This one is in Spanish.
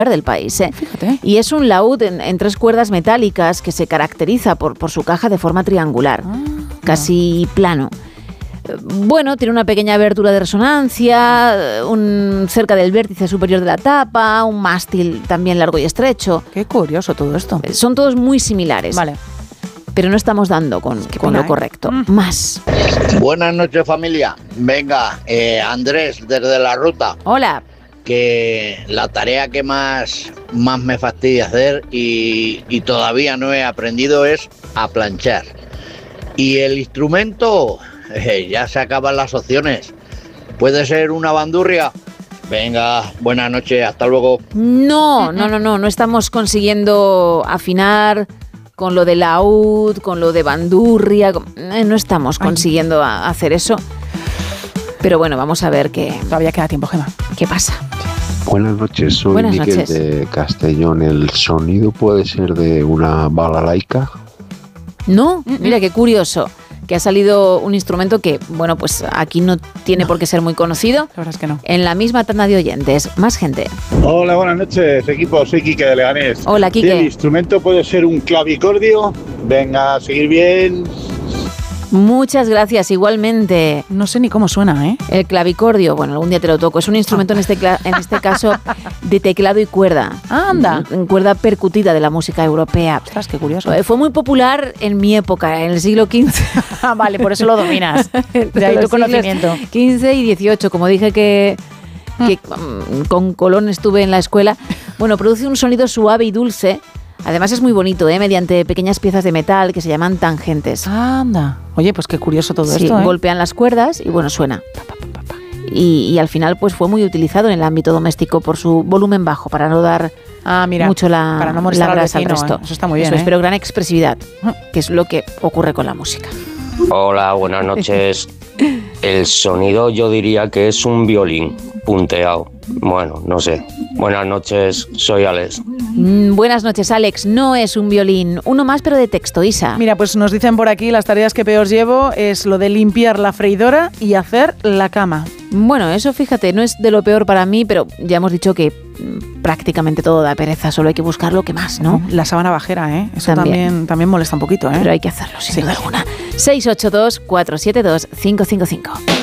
del país. Fíjate. Y es un laúd en 3 cuerdas metálicas que se caracteriza por su caja de forma triangular, casi plano. Bueno, tiene una pequeña abertura de resonancia, cerca del vértice superior de la tapa, un mástil también largo y estrecho. Qué curioso todo esto. Son todos muy similares. Vale. Pero no estamos dando con lo correcto. Más. Buenas noches, familia. Venga, Andrés, desde la ruta. Hola. Que la tarea que más me fastidia hacer y todavía no he aprendido es a planchar. Y el instrumento, ya se acaban las opciones. ¿Puede ser una bandurria? Venga, buenas noches, hasta luego. No estamos consiguiendo afinar con lo de laúd, con lo de bandurria, no estamos consiguiendo hacer eso. Pero bueno, vamos a ver qué... Todavía queda tiempo, Gemma. ¿Qué pasa? Buenas noches, soy Miguel de Castellón. ¿El sonido puede ser de una balalaica? No, mira qué curioso, que ha salido un instrumento que, bueno, pues aquí no tiene por qué ser muy conocido. La verdad es que no. En la misma tanda de oyentes, más gente. Hola, buenas noches, equipo. Soy Quique de Leganés. Hola, Quique. ¿El instrumento puede ser un clavicordio? Venga, a seguir bien. Muchas gracias, igualmente. No sé ni cómo suena, ¿eh? El clavicordio, bueno, algún día te lo toco. Es un instrumento en este caso de teclado y cuerda. ¡Anda! Cuerda percutida de la música europea. Ostras, qué curioso. Fue muy popular en mi época, en el siglo XV. Ah, vale, por eso lo dominas. De ahí tu conocimiento. XV y XVIII, como dije que con Colón estuve en la escuela. Bueno, produce un sonido suave y dulce. Además es muy bonito, mediante pequeñas piezas de metal que se llaman tangentes. Anda. Oye, pues qué curioso todo esto, ¿eh? Golpean las cuerdas y bueno, suena. Y al final pues fue muy utilizado en el ámbito doméstico por su volumen bajo, para no dar mucho para no molestar la grasa al resto. Eso está muy bien, pero gran expresividad, que es lo que ocurre con la música. Hola, buenas noches. El sonido yo diría que es un violín punteado. Bueno, no sé. Buenas noches, soy Alex. Buenas noches, Alex. No es un violín. Uno más, pero de texto, Isa. Mira, pues nos dicen por aquí, las tareas que peor llevo es lo de limpiar la freidora y hacer la cama. Bueno, eso fíjate, no es de lo peor para mí, pero ya hemos dicho que prácticamente todo da pereza, solo hay que buscar lo que más, ¿no? La sábana bajera, ¿eh? Eso también molesta un poquito, ¿eh? Pero hay que hacerlo, sin duda alguna. 682-472-555.